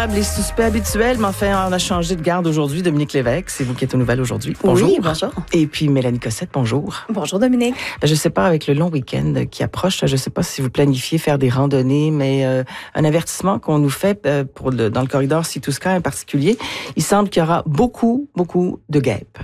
les suspects habituels, mais enfin, on a changé de garde aujourd'hui. Dominique Lévesque, c'est vous qui êtes aux nouvelles aujourd'hui. Bonjour. Oui, bonjour. Et puis Mélanie Cossette, bonjour. Bonjour Dominique. Je ne sais pas, avec le long week-end qui approche, je ne sais pas si vous planifiez faire des randonnées, mais un avertissement qu'on nous fait dans le corridor Sea to Sky en particulier, il semble qu'il y aura beaucoup de guêpes.